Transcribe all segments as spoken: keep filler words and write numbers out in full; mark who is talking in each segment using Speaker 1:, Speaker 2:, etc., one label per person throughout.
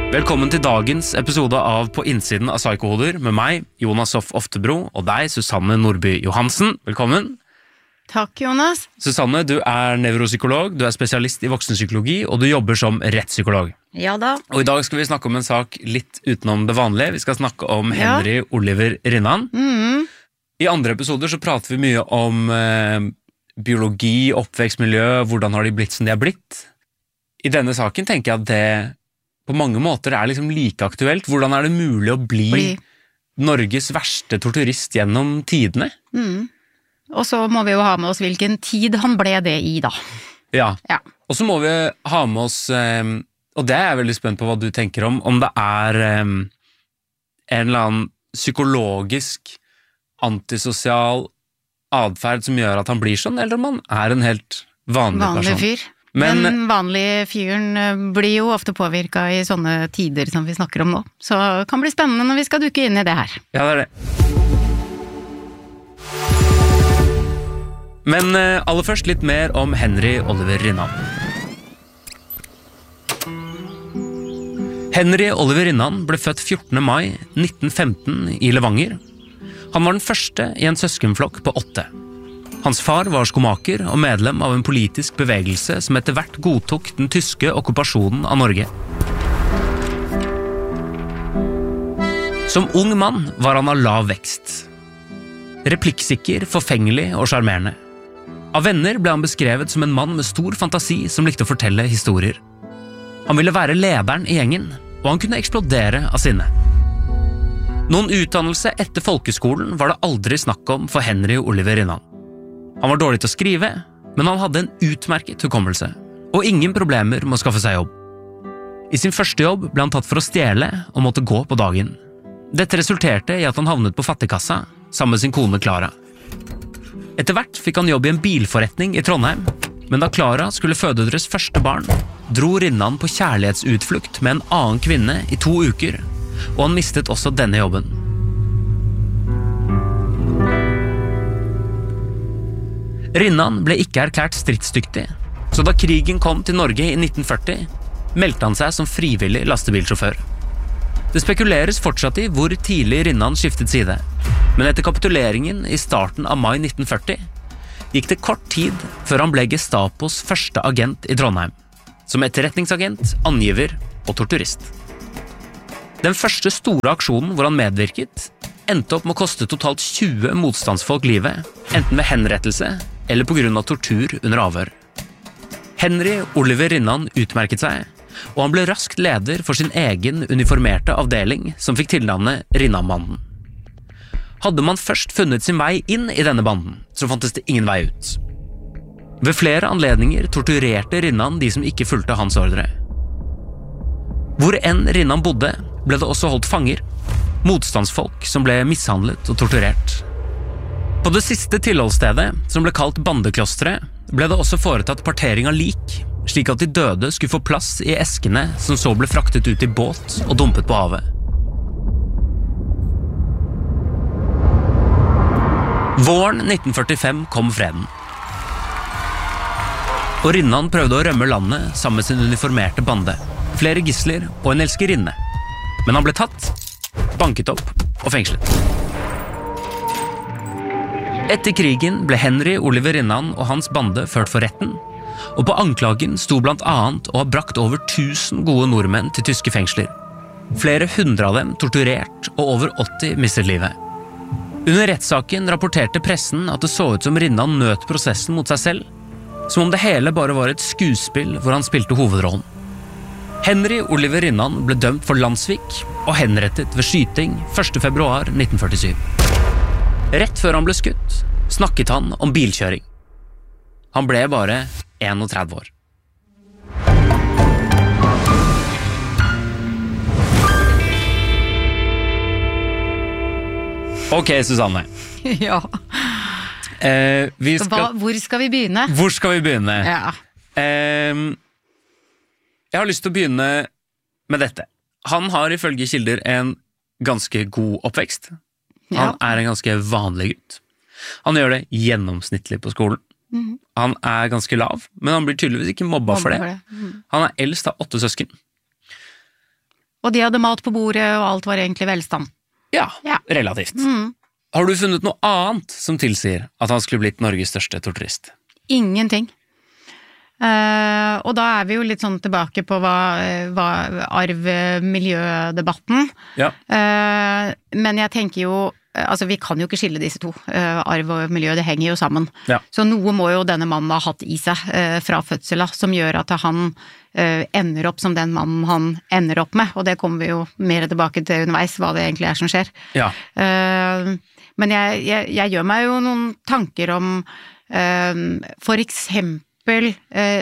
Speaker 1: Velkommen til dagens episode av På innsiden av Psykohoder med meg, Jonas Hoff Oftebro, og deg, Susanne Nordby Johansen. Velkommen.
Speaker 2: Takk, Jonas.
Speaker 1: Susanne, du er nevropsykolog, du er spesialist i voksenpsykologi, og du jobber som rettspsykolog.
Speaker 2: Ja da.
Speaker 1: Og i dag skal vi snakke om en sak litt utenom det vanlige. Vi skal snakke om Henry ja. Oliver Rinnan.
Speaker 2: Mm.
Speaker 1: I andre episoder så prater vi mye om eh, biologi, oppvekstmiljø, hvordan har de blitt som de er blitt. I denne saken tenker jeg at det på mange måter er liksom like aktuelt. Hvordan er det mulig å bli, bli. Norges verste torturist gjennom tidene?
Speaker 2: Mm. Og så må vi jo ha med oss hvilken tid han ble det i, da.
Speaker 1: Ja,
Speaker 2: ja.
Speaker 1: Og så må vi ha med oss, og det er jeg veldig spent på hva du tenker om, om det er en eller annen psykologisk, antisosial adferd som gjør at han blir sånn, eller om han er en helt vanlig,
Speaker 2: vanlig
Speaker 1: person.
Speaker 2: Fyr.
Speaker 1: Men
Speaker 2: den vanlige fyren blir jo ofte påvirket i sånne tider som vi snakker om nå. Så det kan bli spennende når vi skal dukke inn i det her.
Speaker 1: Ja, det er det. Men aller først litt mer om Henry Oliver Rinnan. Henry Oliver Rinnan ble født fjortende mai nitten femten i Levanger. Han var den første i en søskenflokk på åtte. Hans far var skomaker og medlem av en politisk bevegelse som etter hvert godtok den tyske okkupasjonen av Norge. Som ung mann var han av lav vekst. Replikksikker, forfengelig og sjarmerende. Av venner ble han beskrevet som en mann med stor fantasi som likte å fortelle historier. Han ville være lederen i gjengen, og han kunne eksplodere av sinne. Noen utdannelse etter folkeskolen var det aldri snakk om for Henry Oliver Rinnan. Han var dårlig til å skrive, men han hadde en utmerket hukommelse, og ingen problemer med å skaffe seg jobb. I sin første jobb ble han tatt for å stjele og måtte gå på dagen. Dette resulterte i at han havnet på fattigkassa, sammen med sin kone Clara. Etter hvert fikk han jobb i en bilforretning i Trondheim, men da Clara skulle føde deres første barn, dro Rinnan på kjærlighetsutflukt med en annen kvinne i to uker, og han mistet også denne jobben. Rinnan ble ikke erklært stridsdyktig, så da krigen kom til Norge i nitten førti, meldte han seg som frivillig lastebilsjåfør. Det spekuleres fortsatt i hvor tidlig Rinnan skiftet side, men etter kapituleringen i starten av mai nitten førti gikk det kort tid før han ble Gestapos første agent i Trondheim, som etterretningsagent, angiver og torturist. Den første store aksjonen hvor han medvirket, endte opp med å koste totalt tjue motstandsfolk livet, enten ved henrettelse eller på grunn av tortur under avhør. Henry Oliver Rinnan utmerket seg, og han ble raskt leder for sin egen uniformerte avdeling som fikk tilnavnet Rinnan-banden. Hadde man først funnet sin vei inn i denne banden, så fantes det ingen vei ut. Ved flere anledninger torturerte Rinnan de som ikke fulgte hans ordre. Hvor enn Rinnan bodde, ble det også holdt fanger, motstandsfolk som ble mishandlet og torturert. På det siste tilholdsstedet, som ble kalt Bandeklosteret, ble det også foretatt partering av lik, slik at de døde skulle få plass i eskene som så ble fraktet ut i båt og dumpet på havet. Våren nitten førtifem kom freden. Og Rinnan prøvde å rømme landet sammen med sin uniformerte bande, flere gisler og en elskerinne. Men han ble tatt, banket opp og fengslet. Etter krigen ble Henry Oliver Rinnan og hans bande ført for retten, og på anklagen sto blant annet å ha brakt over tusen gode nordmenn til tyske fengsler. Flere hundre av dem torturert, og over åtti mistet livet. Under rettssaken rapporterte pressen at det så ut som Rinnan nøt prosessen mot seg selv, som om det hele bare var et skuespill hvor han spilte hovedrollen. Henry Oliver Rinnan ble dømt for landssvik og henrettet ved skyting første februar nitten førtisju. Rett før han ble skutt, snakket han om bilkjøring. Han ble bare trettien år. Ok, Susanne.
Speaker 2: Ja.
Speaker 1: Eh, vi skal...
Speaker 2: Hva, hvor skal vi begynne?
Speaker 1: Hvor skal vi begynne?
Speaker 2: Ja.
Speaker 1: Eh, jeg har lyst til å begynne med dette. Han har ifølge kilder en ganske god oppvekst. Han ja. er en ganske vanlig gutt. Han gjør det gjennomsnittlig på skolen. Mm. Han er ganske lav, men han blir tydeligvis ikke mobba for det. For det. Mm. Han er eldst av åtte søsken.
Speaker 2: Og de hadde mat på bordet, og alt var egentlig velstand.
Speaker 1: Ja,
Speaker 2: Ja.
Speaker 1: relativt.
Speaker 2: Mm.
Speaker 1: Har du funnet noe annet som tilsier at han skulle blitt Norges største torturist?
Speaker 2: Ingenting. Uh, og da er vi jo litt sånn tilbake på hva, hva arv-miljødebatten.
Speaker 1: Ja.
Speaker 2: Uh, men jeg tenker jo, altså vi kan jo ikke skille disse to. Uh, arv og miljø, det henger jo sammen.
Speaker 1: Ja.
Speaker 2: Så noe må jo denne mannen ha hatt i seg uh, fra fødsel av, som gjør at han uh, ender opp som den mannen han ender opp med. Og det kommer vi jo mer tilbake til underveis, hva det egentlig er som skjer.
Speaker 1: Ja.
Speaker 2: Uh, men jeg, jeg, jeg gjør meg jo noen tanker om uh, for eksempel Eh,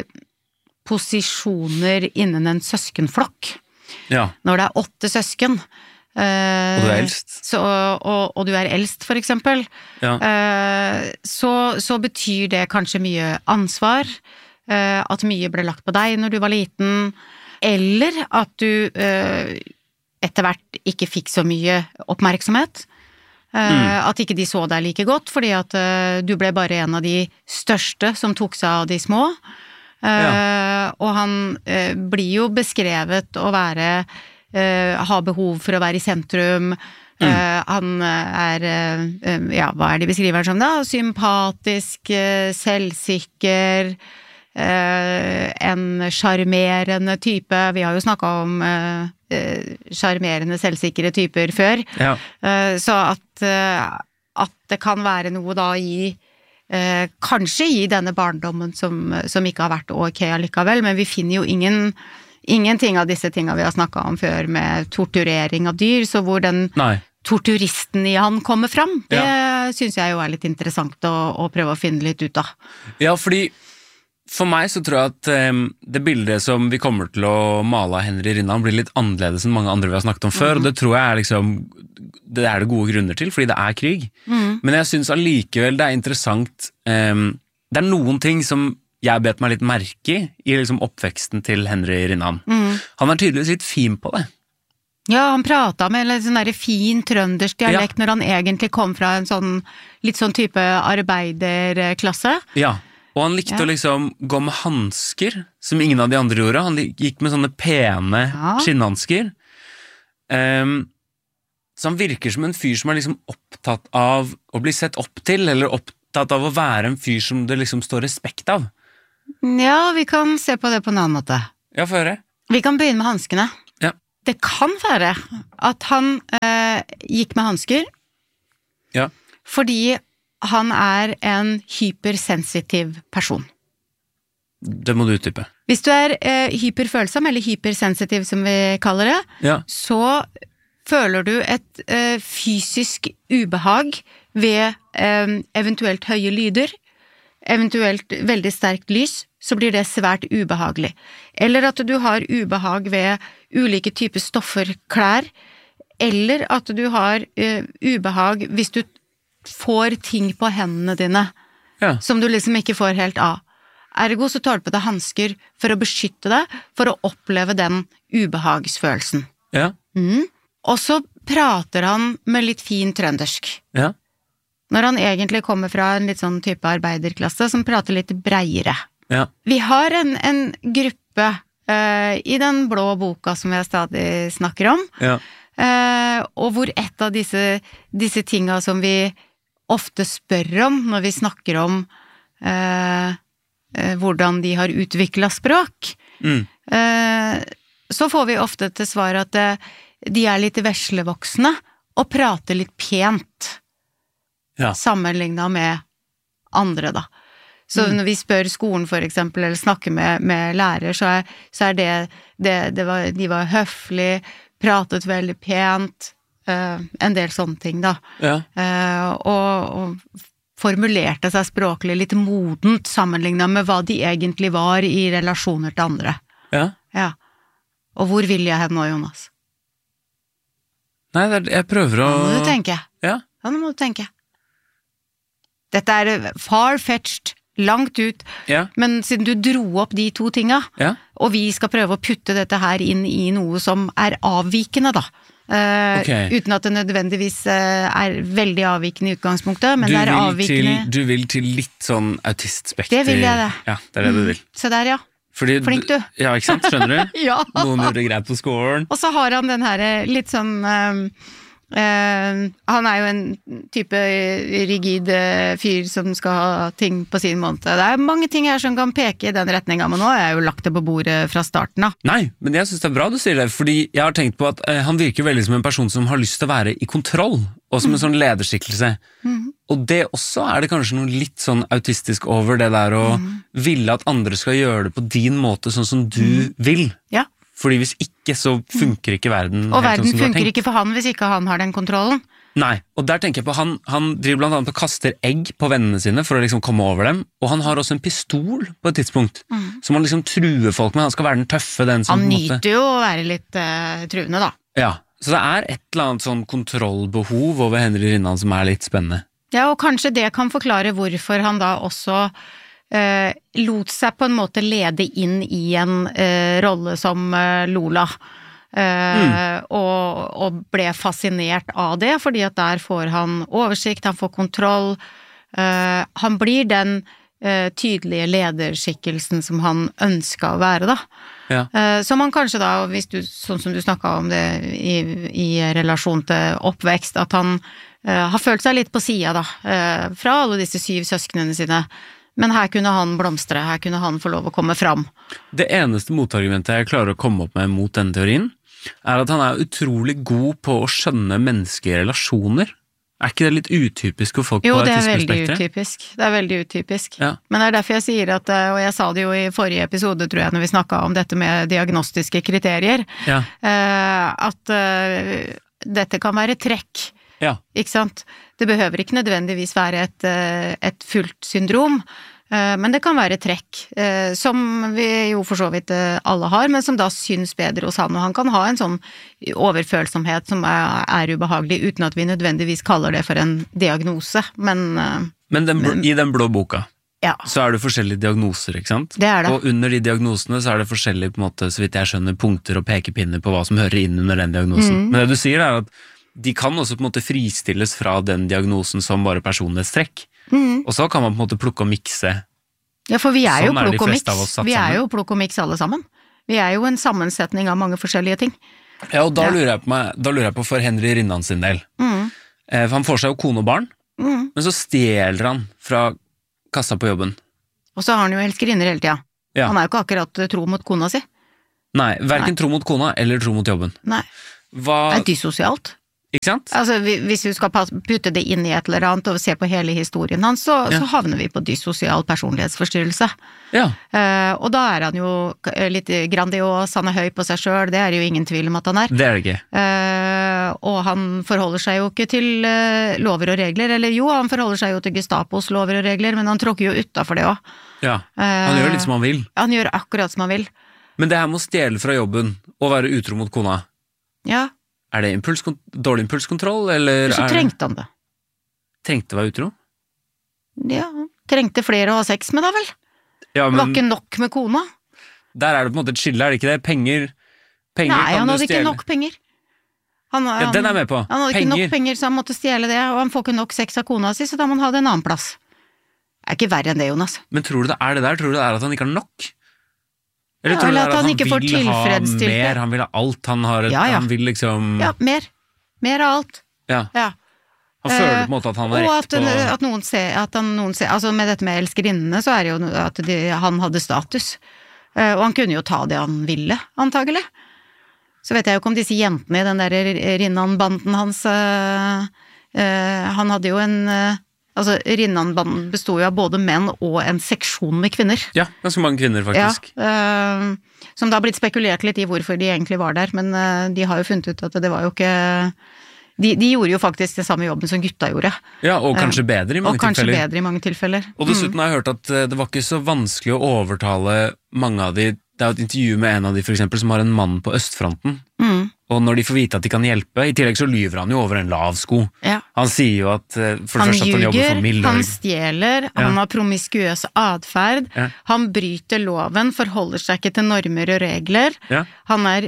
Speaker 2: posisjoner innen en søskenflokk.
Speaker 1: Ja.
Speaker 2: Når det er åtte søsken. Eh,
Speaker 1: Og du er eldst.
Speaker 2: Så, og, og du er eldst, for eksempel.
Speaker 1: Ja.
Speaker 2: Eh, så, så betyr det kanskje mye ansvar, eh, at mye ble lagt på deg når du var liten, eller at du eh, etter hvert ikke fikk så mye oppmerksomhet. Mm. At ikke de så deg like godt, fordi at uh, du ble bare en av de største som tok seg av de små. Uh, ja. Og han uh, blir jo beskrevet å være, uh, ha behov for å være i sentrum. Mm. Uh, han er, uh, ja, hva er de beskriver som da? Sympatisk, uh, selvsikker, uh, en charmerende type. Vi har jo snakket om uh, charmerende, selvsikre typer før. Ja. Så at, at det kan være noe da i, kanskje i denne barndommen som, som ikke har vært ok allikevel, men vi finner jo ingen, ingenting av disse tingene vi har snakket om før med torturering av dyr, så hvor den Nei. torturisten i han kommer fram, det ja. synes jeg jo er litt interessant å, å prøve å finne litt ut av.
Speaker 1: Ja, fordi for meg så tror jeg at um, det bildet som vi kommer til å male av Henry Rinnan blir litt annerledes enn mange andre vi har snakket om før, mm. og det tror jeg er liksom, det er det gode grunner til, fordi det er krig. Mm. Men jeg synes allikevel det er interessant, um, det er noen ting som jeg bet meg litt merke i, i liksom oppveksten til Henry Rinnan. Mm. Han er tydeligvis litt fin på det.
Speaker 2: Ja, han pratet med en sånn der fin trøndersk dialekt ja. Når han egentlig kom fra en sånn, litt sånn type arbeiderklasse. Ja.
Speaker 1: Og han likte ja. Å liksom gå med handsker, som ingen av de andre gjorde. Han gikk med sånne pene ja. skinnhandsker. Um, så han virker som en fyr som er liksom opptatt av å bli sett opp til, eller opptatt av å være en fyr som det liksom står respekt av.
Speaker 2: Ja, vi kan se på det på en annen måte.
Speaker 1: Ja, få høre.
Speaker 2: Vi kan begynne med handskene.
Speaker 1: Ja.
Speaker 2: Det kan være at han eh, gikk med handsker,
Speaker 1: ja.
Speaker 2: fordi han er en hypersensitiv person.
Speaker 1: Det må du utdype.
Speaker 2: Hvis du er eh, hyperfølsom, eller hypersensitiv som vi kaller det,
Speaker 1: ja.
Speaker 2: så føler du et eh, fysisk ubehag ved eh, eventuelt høye lyder, eventuelt veldig sterkt lys, så blir det svært ubehagelig. Eller at du har ubehag ved ulike typer stoffer, klær, eller at du har eh, ubehag hvis du får ting på hendene dine, ja. Som du liksom ikke får helt av. Ergo så tar du på deg handsker for å beskytte deg, for å oppleve den ubehagsfølelsen.
Speaker 1: Ja.
Speaker 2: Mm. Og så prater han med litt fin trøndersk.
Speaker 1: Ja.
Speaker 2: Når han egentlig kommer fra en litt sånn type arbeiderklasse, som prater litt breiere.
Speaker 1: Ja.
Speaker 2: Vi har en, en gruppe uh, i den blå boka som jeg stadig snakker om,
Speaker 1: ja.
Speaker 2: uh, og hvor et av disse, disse tinga som vi ofte spør om når vi snakker om uh, uh, hvordan de har utviklet språk,
Speaker 1: mm.
Speaker 2: uh, så får vi ofte til svar at uh, de er litt veslevoksne og prater litt pent,
Speaker 1: ja.
Speaker 2: Sammenlignet med andre da. Så mm. når vi spør skolen for eksempel, eller snakker med, med lærer, så er, så er det, det, det var, de var høflig, pratet veldig pent, uh, en del sånne ting da.
Speaker 1: Ja.
Speaker 2: Uh, og, og formulerte seg språklig litt modent, sammenlignet med hva de egentlig var i relasjoner til andre.
Speaker 1: Ja.
Speaker 2: Ja. Og hvor vil jeg hen nå, Jonas?
Speaker 1: Nei, det er, jeg prøver å...
Speaker 2: Nå må du tenke.
Speaker 1: Ja.
Speaker 2: Ja, nå må du tenke. Dette er far-fetched, langt ut,
Speaker 1: ja.
Speaker 2: Men siden du dro opp de to tinga,
Speaker 1: ja.
Speaker 2: Og vi skal prøve å putte dette her inn i noe som er avvikende da, uh,
Speaker 1: okay.
Speaker 2: uten at det nødvendigvis uh, er veldig avvikende i utgangspunktet, men
Speaker 1: du
Speaker 2: det er
Speaker 1: vil
Speaker 2: avvikende...
Speaker 1: Til, du vil til litt sånn autistspekter...
Speaker 2: Det vil jeg det.
Speaker 1: Ja, det er det du vil.
Speaker 2: Så der, ja.
Speaker 1: Fordi,
Speaker 2: Flink du.
Speaker 1: Ja, ikke sant? Skjønner du?
Speaker 2: Ja.
Speaker 1: Noen gjorde greit på skolen.
Speaker 2: Og så har han den her litt sånn... Um, Uh, han er jo en type rigid uh, fyr som skal ha ting på sin måte. Det er mange ting her som kan peke i den retningen, men nå har jeg jo lagt det på bordet fra starten av.
Speaker 1: Nei, men jeg synes det er bra du sier det, fordi jeg har tenkt på at uh, han virker veldig som en person som har lyst til å være i kontroll, og som mm. en sånn lederskikkelse. Mm. Og det også er det kanskje noe litt sånn autistisk over det der å mm. ville at andre skal gjøre det på din måte, sånn som du mm. vil. Ja. Fordi hvis ikke, så funker ikke verden.
Speaker 2: Og verden sånn funker ikke for han hvis ikke han har den kontrollen.
Speaker 1: Nei, og der tenker jeg på, han, han driver blant annet og kaster egg på vennene sine for å liksom komme over dem, og han har også en pistol på et tidspunkt, mm. som han liksom truer folk med, han skal være den tøffe, den som...
Speaker 2: Han nyter måte... jo å være litt uh, truende da.
Speaker 1: Ja, så det er et eller annet sånn kontrollbehov over Henry Rinnan som er litt spennende.
Speaker 2: Ja, og kanskje det kan forklare hvorfor han da også... Uh, lot seg på en måte lede inn i en uh, rolle som uh, Lola uh, mm. og, og ble fascinert av det, fordi at der får han oversikt, han får kontroll, uh, han blir den uh, tydelige lederskikkelsen som han ønsket å være da. Ja. Uh, som han kanskje da, hvis du, sånn som du snakket om det i, i relasjon til oppvekst, at han uh, har følt seg litt på siden da, uh, fra alle disse syv søsknene sine. Men her kunne han blomstre, her kunne han få lov å komme fram.
Speaker 1: Det eneste motargumentet jeg klarer å komme opp med mot denne teorien, er at han er utrolig god på å skjønne menneskelige relasjoner. Er ikke det litt utypisk for folk
Speaker 2: jo,
Speaker 1: på autismespektret?
Speaker 2: Jo, det er veldig utypisk. Det er veldig utypisk. Ja. Men det er derfor jeg sier at, og jeg sa det jo i forrige episode, tror jeg, når vi snakket om dette med diagnostiske kriterier, ja. at dette kan være trekk. Ja. Ikke sant? Det behøver ikke nødvendigvis være et, et fullt syndrom, men det kan være trekk, som vi jo for så vidt alle har, men som da syns bedre hos han, og han kan ha en sånn overfølsomhet som er, er ubehagelig, uten at vi nødvendigvis kaller det for en diagnose, men...
Speaker 1: Men, den, men i den blå boka,
Speaker 2: ja.
Speaker 1: Så er det forskjellige diagnoser, ikke sant?
Speaker 2: Det er det.
Speaker 1: Og under de diagnosene så er det forskjellige, på en måte, så vidt jeg skjønner, punkter og pekepinner på hva som hører inn under den diagnosen. Mm. Men det du sier er at de kan også på en måte fristilles fra den diagnosen som bare personlighetstrekk. Mm. Og så kan man på en måte plukke og mikse.
Speaker 2: Ja, for vi er
Speaker 1: sånn
Speaker 2: jo plukk og miks. Vi er jo plukk og miks alle sammen. Vi er jo en sammensetning av mange forskjellige ting.
Speaker 1: Ja, og da, ja. Lurer, jeg på meg, da lurer jeg på for Henry Rinnan sin del. Mm. Eh, for han får seg jo kone og barn, mm. men så stjeler han fra kassa på jobben.
Speaker 2: Og så har han jo elskerinner hele tida. Ja. Han er jo ikke akkurat tro mot kona si.
Speaker 1: Nei, hverken Nei. Tro mot kona eller tro mot jobben.
Speaker 2: Nei,
Speaker 1: Hva...
Speaker 2: det er dysosialt.
Speaker 1: Ikke sant?
Speaker 2: Altså, hvis vi skal putte det inn i et eller annet og se på hele historien hans, så, ja. Så havner vi på dysosial personlighetsforstyrrelse. Ja. Uh, og da er han jo litt grandios, han er høy på seg selv, det er jo ingen tvil om at han er.
Speaker 1: Det er det ikke.
Speaker 2: Uh, og han forholder seg jo ikke til uh, lover og regler, eller jo, han forholder seg jo til Gestapos lover og regler, men han tråkker jo utenfor det også.
Speaker 1: Ja, han uh, gjør litt som han vil.
Speaker 2: Han gjør akkurat som han vil.
Speaker 1: Men det her med å stjele fra jobben og være utro mot kona,
Speaker 2: ja.
Speaker 1: Er det impuls, dårlig impulskontroll, eller...
Speaker 2: Så trengte han det.
Speaker 1: Trengte å være utro?
Speaker 2: Ja, trengte flere å ha sex med da vel. Ja, men... Det var ikke nok med kona.
Speaker 1: Der er det på en måte et skille, er det ikke det? Penger, penger
Speaker 2: Nei, han hadde ikke nok penger. Han,
Speaker 1: ja, den er jeg med på.
Speaker 2: Han hadde
Speaker 1: penger.
Speaker 2: ikke nok penger, så han måtte stjele det, og han får ikke nok sex av kona si, så da må han ha det en annen plass. Det er ikke verre enn det, Jonas.
Speaker 1: Men tror du det er det der? Tror du det er at han ikke har nok? Eller
Speaker 2: ja,
Speaker 1: tror du
Speaker 2: eller
Speaker 1: det er
Speaker 2: at han,
Speaker 1: at
Speaker 2: ikke
Speaker 1: han
Speaker 2: får
Speaker 1: vil ha
Speaker 2: mer,
Speaker 1: han vil ha alt, han har et,
Speaker 2: ja, ja.
Speaker 1: Han vil liksom...
Speaker 2: Ja, mer. Mer av alt.
Speaker 1: Ja.
Speaker 2: Ja.
Speaker 1: Han føler på en måte at han har rett på...
Speaker 2: Og at, at noen ser, at han, noen ser, altså med dette med elskerinnene, så er det jo at de, han hadde status. Og han kunne jo ta det han ville, antagelig. Så vet jeg jo ikke om disse jentene i den der Rinnan-banden hans, uh, uh, han hadde jo en... Uh, Altså, Rinnan-banden bestod jo av både menn og en seksjon med kvinner.
Speaker 1: Ja, ganske mange kvinner faktisk.
Speaker 2: Ja, uh, som da har blitt spekulert litt i hvorfor de egentlig var der, men uh, de har jo funnet ut at det var jo ikke... De, de gjorde jo faktisk den samme jobben som gutta gjorde.
Speaker 1: Ja, og kanskje bedre i mange tilfeller.
Speaker 2: Og kanskje tilfeller. bedre i mange tilfeller.
Speaker 1: Og dessuten har jeg hørt at det var ikke så vanskelig å overtale mange av de. Det er jo et intervju med en av de for eksempel som har en mann på østfronten. Mm. Og når de får vite at de kan hjelpe, i tillegg så lyver han jo over en lav sko. Ja. Han sier jo at for det første at han jobber for Milorg.
Speaker 2: Han stjeler, ja. Han har promiskuøs adferd, ja. Han bryter loven, forholder seg ikke til normer og regler, ja. Han er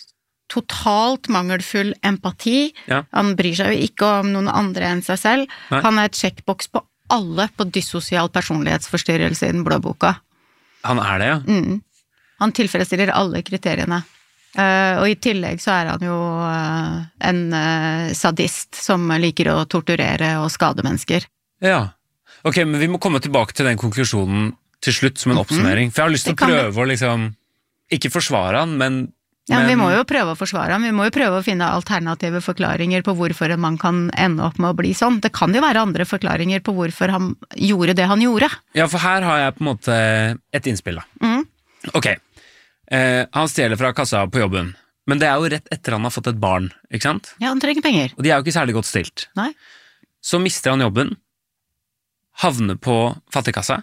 Speaker 2: totalt mangelfull empati, ja. Han bryr seg jo ikke om noen andre enn seg selv, Nei. Han er et checkbox på alle på dysosial personlighetsforstyrrelse i den blå boka.
Speaker 1: Han er det, ja.
Speaker 2: Mm. Han tilfredsstiller alle kriteriene. Uh, og i tillegg så er han jo uh, en uh, sadist som liker å torturere og skade mennesker.
Speaker 1: Ja, ok, men vi må komme tilbake til den konklusjonen til slutt som en oppsummering. For jeg har lyst til å prøve å liksom, ikke forsvare han, men
Speaker 2: Ja,
Speaker 1: men...
Speaker 2: vi må jo prøve å forsvare ham, vi må jo prøve å finne alternative forklaringer på hvorfor man kan ende opp med å bli sånn. Det kan jo være andre forklaringer på hvorfor han gjorde det han gjorde.
Speaker 1: Ja, for her har jeg på en måte et innspill da.
Speaker 2: Mm.
Speaker 1: Ok, eh, han stjeler fra kassa på jobben, men det er jo rett etter han har fått et barn, ikke sant?
Speaker 2: Ja, han trenger penger.
Speaker 1: Og de er jo ikke særlig godt stilt.
Speaker 2: Nei.
Speaker 1: Så mister han jobben, havner på fattigkassa,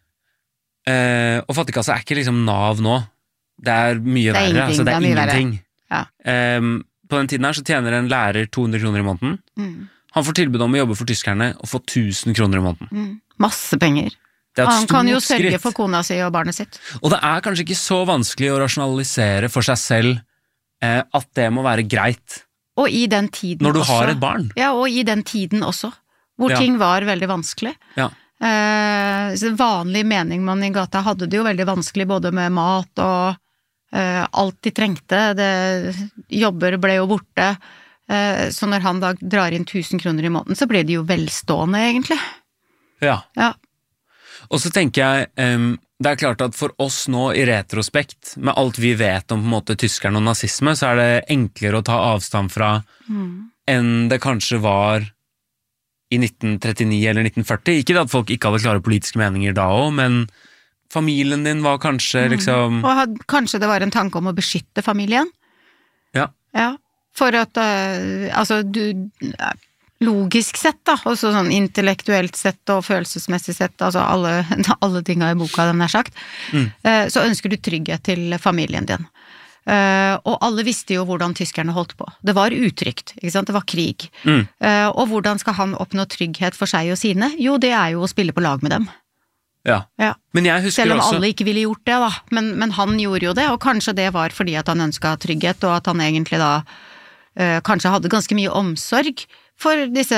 Speaker 1: eh, og fattigkassa er ikke liksom Nav nå. Det er mye
Speaker 2: det er
Speaker 1: verre, altså det er, det er ingenting.
Speaker 2: Ja.
Speaker 1: Um, på den tiden her så tjener en lærer to hundre kroner i måneden.
Speaker 2: Mm.
Speaker 1: Han får tilbud om å jobbe for tyskerne og få tusen kroner i måneden.
Speaker 2: Mm. Masse penger.
Speaker 1: Det er et
Speaker 2: Han kan jo
Speaker 1: stort
Speaker 2: sørge
Speaker 1: skritt.
Speaker 2: for kona si og barnet sitt.
Speaker 1: Og det er kanskje ikke så vanskelig å rasjonalisere for seg selv eh, at det må være greit.
Speaker 2: Og i den tiden
Speaker 1: Når du
Speaker 2: også.
Speaker 1: har et barn.
Speaker 2: Ja, og i den tiden også. Hvor
Speaker 1: Ja.
Speaker 2: ting var veldig vanskelig.
Speaker 1: Ja.
Speaker 2: Eh, så vanlig mening man i gata hadde det jo veldig vanskelig både med mat og Uh, alt de trengte, det, jobber ble jo borte, uh, så når han da drar inn tusen kroner i måneden, så blir de jo velstående egentlig.
Speaker 1: Ja.
Speaker 2: Ja.
Speaker 1: Og så tenker jeg, um, det er klart at for oss nå i retrospekt, med alt vi vet om på en måte tyskerne og nazisme, så er det enklere å ta avstand fra
Speaker 2: Mm.
Speaker 1: enn det kanskje var i nitten trettini eller nitten førti. Ikke det at folk ikke hadde klare politiske meninger da også, men familien din var kanskje liksom...
Speaker 2: Og had, kanskje det var en tanke om å beskytte familien.
Speaker 1: Ja.
Speaker 2: Ja, for at, uh, altså, du, logisk sett da, også sånn intellektuelt sett og følelsesmessig sett, altså alle, alle tingene i boka den er sagt,
Speaker 1: Mm.
Speaker 2: uh, så ønsker du trygghet til familien din. Uh, og alle visste jo hvordan tyskerne holdt på. Det var utrygt, ikke sant? Det var krig.
Speaker 1: Mm.
Speaker 2: Uh, og hvordan skal han oppnå trygghet for seg og sine? Jo, det er jo å spille på lag med dem.
Speaker 1: Ja.
Speaker 2: Ja.
Speaker 1: Men jeg husker
Speaker 2: Selv om
Speaker 1: også...
Speaker 2: alle ikke ville gjort det da, men, men han gjorde jo det, og kanskje det var fordi at han ønsket trygghet, og at han egentlig da øh, kanskje hadde ganske mye omsorg for disse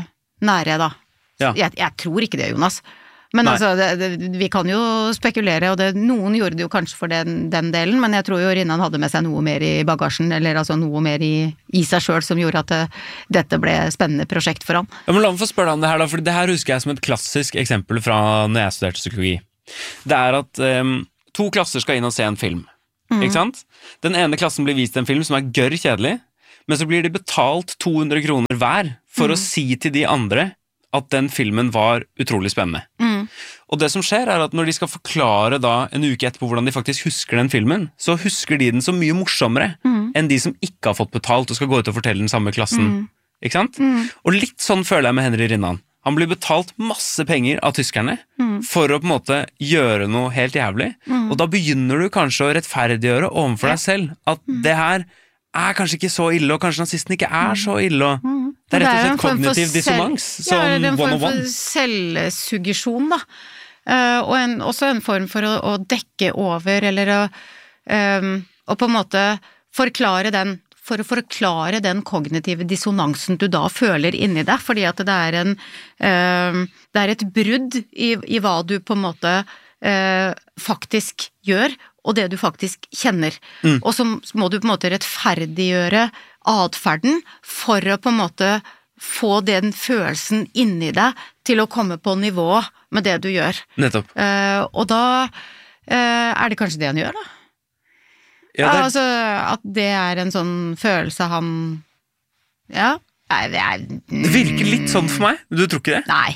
Speaker 2: nære da.
Speaker 1: Ja.
Speaker 2: Jeg, jeg tror ikke det, Jonas. Men
Speaker 1: Nei.
Speaker 2: altså, det, det, vi kan jo spekulere, og det, noen gjorde det jo kanskje for den, den delen, men jeg tror jo Rinnan hadde med seg noe mer i bagasjen, eller altså noe mer i, i seg selv som gjorde at det, dette ble et spennende prosjekt for han.
Speaker 1: Ja, men la meg få spørre deg om det her da, for det her husker jeg som et klassisk eksempel fra når jeg studerte psykologi. Det er at um, to klasser skal inn og se en film,
Speaker 2: Mm.
Speaker 1: ikke sant? Den ene klassen blir vist en film som er gørr kjedelig, men så blir de betalt to hundre kroner hver for
Speaker 2: Mm.
Speaker 1: å si til de andre at den filmen var utrolig spennende.
Speaker 2: Mm.
Speaker 1: Og det som skjer er at når de skal forklare da en uke etterpå hvordan de faktisk husker den filmen, så husker de den så mye morsommere
Speaker 2: Mm.
Speaker 1: enn de som ikke har fått betalt og skal gå ut og fortelle den samme klassen.
Speaker 2: Mm.
Speaker 1: Ikke sant?
Speaker 2: Mm.
Speaker 1: Og litt sånn føler jeg med Henry Rinnan. Han blir betalt masse penger av tyskerne
Speaker 2: Mm.
Speaker 1: for å på en måte gjøre noe helt jævlig,
Speaker 2: Mm.
Speaker 1: og da begynner du kanskje å rettferdiggjøre overfor
Speaker 2: Ja.
Speaker 1: deg selv at det her er kanskje ikke så ille, og kanskje nazisten ikke er så ille, og
Speaker 2: Mm.
Speaker 1: det er rett og
Speaker 2: jo en
Speaker 1: slett
Speaker 2: form for
Speaker 1: kognitiv
Speaker 2: selv-
Speaker 1: dissonans,
Speaker 2: Ja,
Speaker 1: som
Speaker 2: det er en form
Speaker 1: one-on-one.
Speaker 2: for selvsuggesjon, da. Eh, og en, også en form for å, å dekke over, eller å, um, å på en måte forklare den, for å forklare den kognitive dissonansen du da føler inni deg, fordi at det er en, um, det er et brudd i, i hva du på en måte uh, faktisk gjør, og det du faktisk kjenner.
Speaker 1: Mm.
Speaker 2: Og så må du på en måte rettferdiggjøre adferden for å på en måte få den følelsen inni deg til å komme på nivå med det du gjør.
Speaker 1: Nettopp.
Speaker 2: Eh, og da eh, er det kanskje det han gjør, da?
Speaker 1: Ja, det,
Speaker 2: Altså, at det er en sånn følelse han Ja. Nei, det er
Speaker 1: det virker litt sånn for meg, du tror ikke det?
Speaker 2: Nei.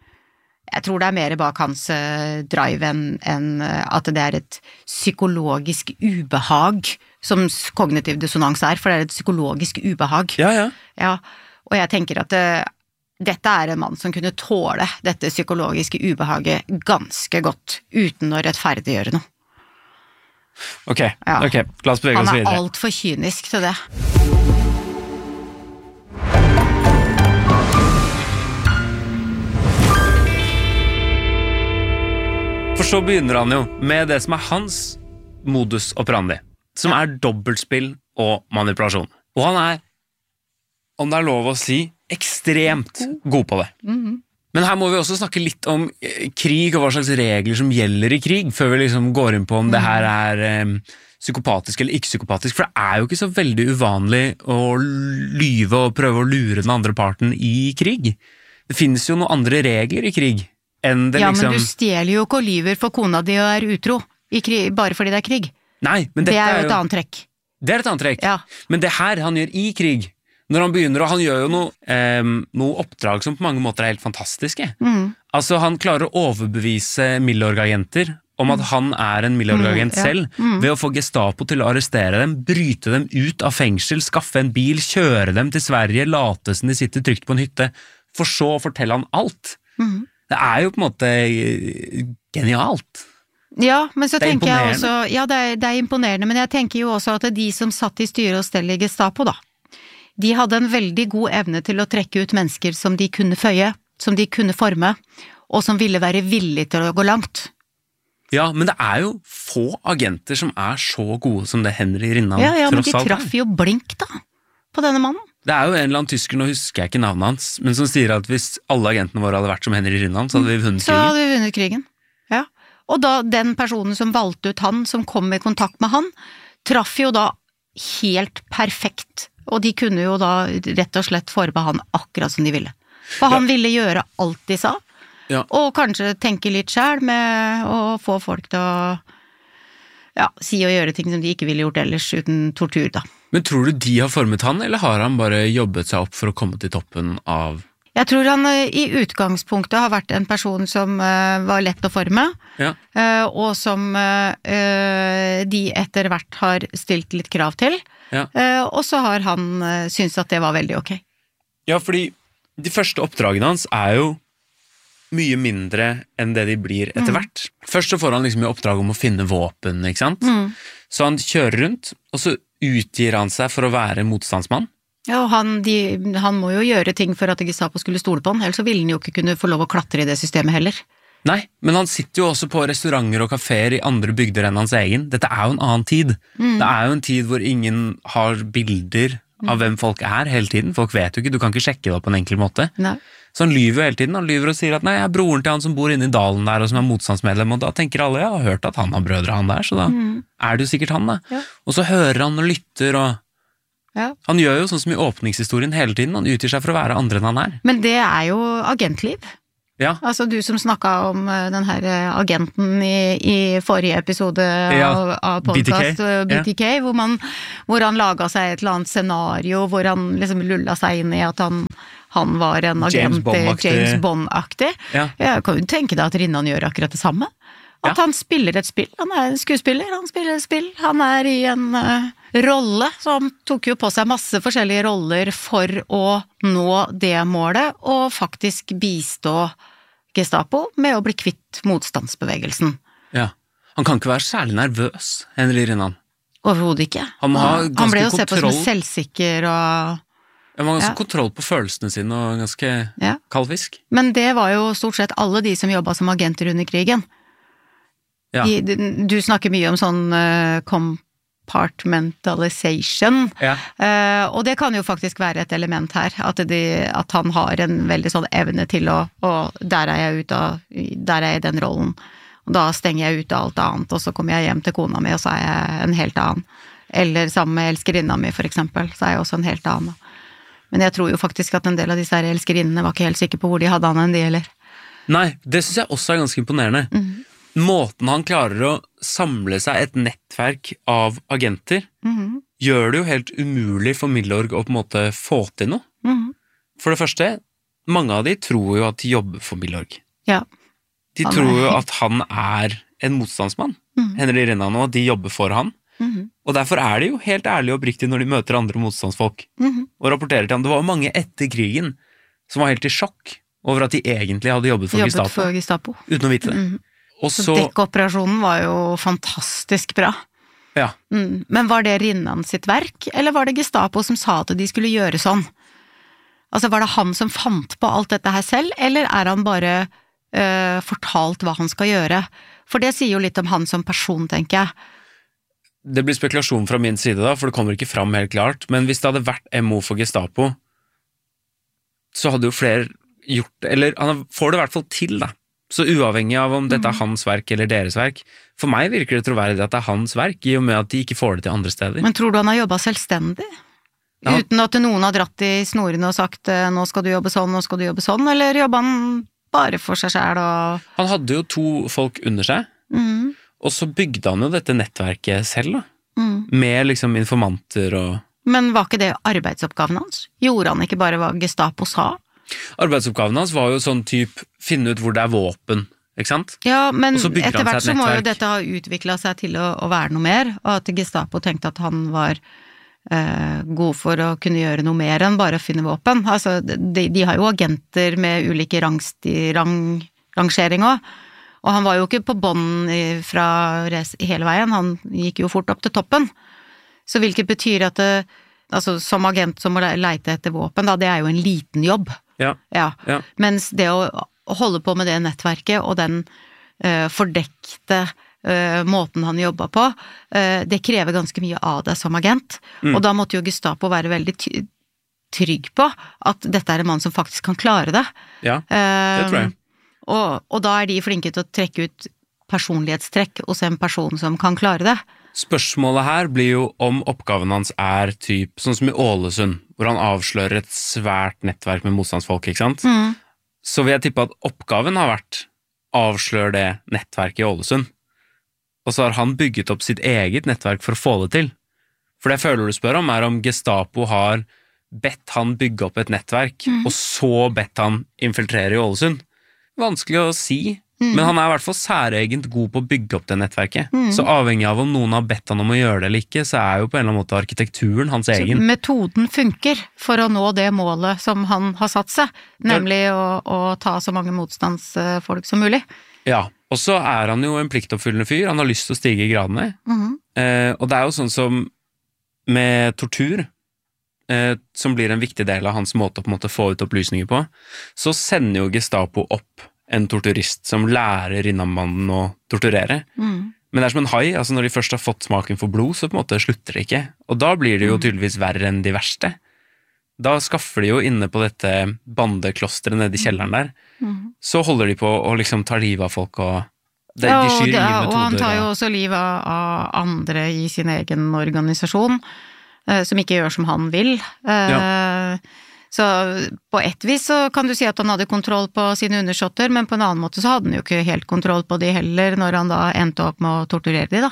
Speaker 2: Jeg tror det er mer bak hans eh, drive enn enn, eh, at det er et psykologisk ubehag, som s- kognitiv dissonans er, for det er et psykologisk ubehag.
Speaker 1: Ja, ja.
Speaker 2: Ja, og jeg tenker at det, dette er en mann som kunne tåle dette psykologiske ubehaget ganske godt, uten å rettferdiggjøre noe.
Speaker 1: Ok,
Speaker 2: Ja.
Speaker 1: ok, la oss bevege
Speaker 2: Han
Speaker 1: oss
Speaker 2: er
Speaker 1: videre.
Speaker 2: alt for kynisk til det.
Speaker 1: For så begynner han jo med det som er hans modus operandi, som
Speaker 2: Ja.
Speaker 1: er dobbeltspill og manipulasjon. Og han er, om det er lov å si, ekstremt god på det.
Speaker 2: Mhm.
Speaker 1: Men her må vi også snakke litt om krig og hva slags regler som gjelder i krig, før vi liksom går inn på om det her er um, psykopatisk eller ikke psykopatisk, for det er jo ikke så veldig uvanlig å lyve og prøve å lure den andre parten i krig. Det finnes jo noen andre regler i krig enn det
Speaker 2: ja,
Speaker 1: liksom...
Speaker 2: Ja, men du stjeler jo ikke og lyver for kona di og er utro, i krig, bare fordi det er krig.
Speaker 1: Nei, men dette
Speaker 2: det er jo
Speaker 1: er
Speaker 2: et annet trekk.
Speaker 1: Det er et annet trekk.
Speaker 2: Ja.
Speaker 1: Men det her han gjør i krig, når han begynner, og han gjør jo noe, eh, noe oppdrag som på mange måter er helt fantastiske. Mm. Altså, han klarer å overbevise Milorg-agenter om at han er en Milorg-agent mm, ja. selv, mm. ved å få Gestapo til å arrestere dem, bryte dem ut av fengsel, skaffe en bil, kjøre dem til Sverige, late som de sitter trygt på en hytte, for så å fortelle han alt. Mm. Det er jo på en måte genialt.
Speaker 2: Ja, men så tenker jeg også, ja, det er, det er imponerende, men jeg tenker jo også at de som satt i styre og stell i Gestapo da, de hadde en veldig god evne til å trekke ut mennesker som de kunne føye, som de kunne forme, og som ville være villige til å gå langt.
Speaker 1: Ja, men det er jo få agenter som er så gode som det Henry Rinnan.
Speaker 2: Ja, ja, men de traff jo blink da, på denne mannen.
Speaker 1: Det er jo en eller annen tysker, nå husker jeg ikke navnet hans, men som sier at hvis alle agentene våre hadde vært som Henry Rinnan, så hadde vi vunnet krigen.
Speaker 2: Så hadde vi vunnet krigen, ja. Og da den personen som valgte ut han, som kom i kontakt med han, traff jo da helt perfekt. Og de kunne jo da rett og slett forme han akkurat som de ville. For han ja. ville gjøre alt de sa, ja. og kanskje tenke litt selv med å få folk til å ja, si og gjøre ting som de ikke ville gjort ellers uten tortur da.
Speaker 1: Men tror du de har formet han, eller har han bare jobbet seg opp for å komme til toppen av...
Speaker 2: Jeg tror han i utgangspunktet har vært en person som uh, var lett å forme, ja. uh, og som uh, de etter hvert har stilt litt krav til, ja. uh, og så har han uh, syntes at det var veldig ok.
Speaker 1: Ja, fordi de første oppdragene hans er jo mye mindre enn det de blir etter hvert. Mm. Først så får han liksom i oppdrag om å finne våpen, ikke sant? Mm. Så han kjører rundt, og så utgir han seg for å være motstandsmann.
Speaker 2: Ja, og han, de, han må jo gjøre ting for at Gestapo skulle stole på han, ellers så ville han jo ikke kunne få lov å klatre i det systemet heller.
Speaker 1: Nei, men han sitter jo også på restauranter og kaféer i andre bygder enn hans egen. Dette er jo en annen tid. Mm. Det er jo en tid hvor ingen har bilder av hvem folk er hele tiden. Folk vet jo ikke, du kan ikke sjekke det på en enkel måte. Nei. Så han lyver jo hele tiden, han lyver og sier at nei, jeg er broren til han som bor inne i dalen der og som er motstandsmedlem, og da tenker alle, jeg har hørt at han har brødre han der, så da mm. er det jo sikkert han da. Ja. Og så hører han og lytter og ja. Han gjør jo sånn som i åpningshistorien hele tiden, han utgir seg for å være andre enn han er.
Speaker 2: Men det er jo agentliv. Ja. Altså du som snakket om den her agenten i, i forrige episode ja. av, av podcast, B T K, B T K ja. hvor, man, hvor han laget seg et eller annet scenario, hvor han liksom lullet seg inn i at han, han var en agent, James Bond-aktig. James Bond-aktig. Ja. Jeg kan jo tenke deg at Rinnan gjør akkurat det samme. At ja. han spiller et spill, han er en skuespiller, han spiller et spill, han er i en uh, rolle, så han tok jo på seg masse forskjellige roller for å nå det målet, og faktisk bistå Gestapo med å bli kvitt motstandsbevegelsen.
Speaker 1: Ja, han kan ikke være særlig nervøs, Henry Rinnan.
Speaker 2: Overhodet ikke.
Speaker 1: Han,
Speaker 2: han, han ble jo sett på som selvsikker og...
Speaker 1: Ja, man har ganske ja. kontroll på følelsene sine og ganske ja. kaldfisk.
Speaker 2: Men det var jo stort sett alle de som jobbet som agenter under krigen. Ja. I, du, du snakker mye om sånn uh, compartmentalization, ja. uh, og det kan jo faktisk være et element her, at, de, at han har en veldig sånn evne til å, og der er jeg ute av, der er jeg i den rollen, og da stenger jeg ut av alt annet, og så kommer jeg hjem til kona mi, og så er jeg en helt annen. Eller sammen med elskerinna mi, for eksempel, så er jeg også en helt annen. Men jeg tror jo faktisk at en del av disse her elskerinnene var ikke helt sikre på hvor de hadde han enn de, eller?
Speaker 1: Nei, det synes jeg også er ganske imponerende. Mm. Måten han klarer å samle seg et nettverk av agenter, mm-hmm. gjør det jo helt umulig for Milorg å på en måte få til noe. Mm-hmm. For det første, mange av de tror jo at de jobber for Milorg.
Speaker 2: Ja.
Speaker 1: De han tror er... jo at han er en motstandsmann, mm-hmm. Henry Rinnan, og at de jobber for han. Mm-hmm. Og derfor er de jo helt ærlige og oppriktige når de møter andre motstandsfolk, mm-hmm. og rapporterer til ham. Det var mange etter krigen som var helt i sjokk over at de egentlig hadde jobbet for,
Speaker 2: jobbet
Speaker 1: Gestapo,
Speaker 2: for Gestapo,
Speaker 1: uten å vite det.
Speaker 2: Mm-hmm. Så dekkoperasjonen var jo fantastisk bra.
Speaker 1: Ja.
Speaker 2: Mm. Men var det Rinnan sitt verk, eller var det Gestapo som sa at de skulle gjøre sånn? Altså, var det han som fant på alt dette her selv, eller er han bare øh, fortalt hva han skal gjøre? For det sier jo litt om han som person, tenker jeg.
Speaker 1: Det blir spekulasjon fra min side da, for det kommer ikke fram helt klart, men hvis det hadde vært M O for Gestapo, så hadde jo flere gjort, eller han får det i hvert fall til da. Så uavhengig av om dette er hans verk eller deres verk, for meg virker det troverdig at det er hans verk, i og med at de ikke får det til andre steder.
Speaker 2: Men tror du han har jobbet selvstendig? Ja. Uten at noen har dratt i snorene og sagt, nå skal du jobbe sånn, nå skal du jobbe sånn, eller jobber han bare for seg selv? Og...
Speaker 1: Han hadde jo to folk under seg, mm. og så bygde han jo dette nettverket selv da, mm. med liksom informanter og...
Speaker 2: Men var ikke det arbeidsoppgaven hans? Gjorde han ikke bare hva Gestapo sa?
Speaker 1: Arbeidsoppgaven hans var jo sånn typ, finne ut hvor det er våpen, ikke sant?
Speaker 2: Ja, men etter hvert så må jo dette ha utviklet seg til å, å være noe mer, og at Gestapo tenkte at han var eh, god for å kunne gjøre noe mer enn bare å finne våpen. Altså, de, de har jo agenter med ulike rangsti, rang, rangering også, og han var jo ikke på bånd fra hele veien, han gikk jo fort opp til toppen. Så hvilket betyr at det, altså, som agent som må leite etter våpen, da, det er jo en liten jobb.
Speaker 1: Ja.
Speaker 2: Ja.
Speaker 1: Ja.
Speaker 2: Mens det å holde på med det nettverket og den uh, fordekte uh, måten han jobba på, uh, det krever ganske mye av deg som agent. Mm. Og da måtte jo Gestapo være veldig ty- trygg på at dette er en mann som faktisk kan klare det.
Speaker 1: Ja, det tror jeg.
Speaker 2: Uh, og, og da er de flinke til å trekke ut personlighetstrekk hos en person som kan klare det.
Speaker 1: Spørsmålet her blir jo om oppgaven hans er typ, sånn som i Ålesund, hvor han avslører et svært nettverk med motstandsfolk, ikke sant? Mm. Så vil jeg tippe at oppgaven har vært avsløre det nettverket i Ålesund. Og så har han bygget opp sitt eget nettverk for å få det til. For det jeg føler du spør om er om Gestapo har bedt han bygge opp et nettverk, mm. og så bedt han infiltrere i Ålesund. Vanskelig å si. Mm. Men han er i hvert fall særegent god på å bygge opp det nettverket. Mm. Så avhengig av om noen har bedt han om å gjøre det eller ikke, så er jo på en eller annen måte arkitekturen hans så egen.
Speaker 2: Metoden funker for å nå det målet som han har satt seg, nemlig ja. å, å ta så mange motstandsfolk som mulig.
Speaker 1: Ja, og så er han jo en pliktoppfyllende fyr, han har lyst til å stige i gradene. Mm. Eh, og det er jo sånn som med tortur, eh, som blir en viktig del av hans måte å på en måte få ut opplysninger på, så sender jo Gestapo opp en torturist som lærer innanmannen å torturere. Mm. Men det er som en hai, altså når de først har fått smaken for blod, så på en måte slutter det ikke. Og da blir det jo tydeligvis verre enn de verste. Da skaffer de jo inne på dette bandeklosteret nede i kjelleren der. Mm. Så holder de på å liksom ta livet av folk, og de,
Speaker 2: ja,
Speaker 1: de skyr
Speaker 2: det,
Speaker 1: ingen metoder.
Speaker 2: Og han tar jo også livet av andre i sin egen organisasjon, eh, som ikke gjør som han vil. Eh, ja. Så på ett vis så kan du si at han hadde kontroll på sine undersåtter, men på en annen måte så hadde han jo ikke helt kontroll på de heller, når han da endte opp med å torturere de da.